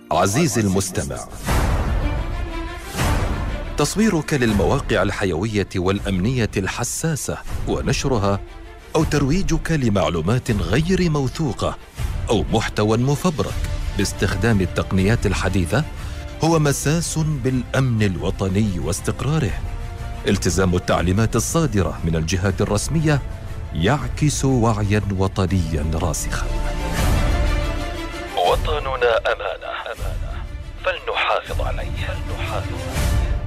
عزيزي المستمع، تصويرك للمواقع الحيوية والأمنية الحساسة ونشرها، أو ترويجك لمعلومات غير موثوقة أو محتوى مفبرك باستخدام التقنيات الحديثة هو مساس بالأمن الوطني واستقراره. التزام التعليمات الصادرة من الجهات الرسمية يعكس وعياً وطنياً راسخاً. وطننا أمانة، فلنحافظ عليه.